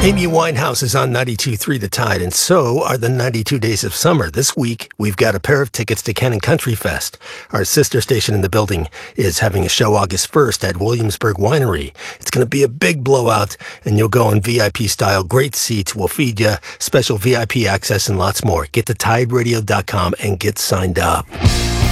Amy Winehouse is on 92.3 The Tide, and so are the 92 Days of Summer. This week, we've got a pair of tickets to Cannon Country Fest. Our sister station in the building is having a show August 1st at Williamsburg Winery. It's going to be a big blowout, and you'll go in VIP style. Great seats, we'll feed you, special VIP access, and lots more. Get to TideRadio.com and get signed up.